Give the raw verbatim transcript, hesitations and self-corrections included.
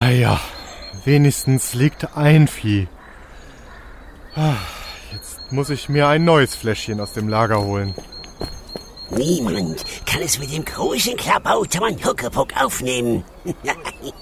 Naja, wenigstens liegt ein Vieh. Jetzt muss ich mir ein neues Fläschchen aus dem Lager holen. Niemand kann es mit dem großen Klabautermann Huckepuck aufnehmen.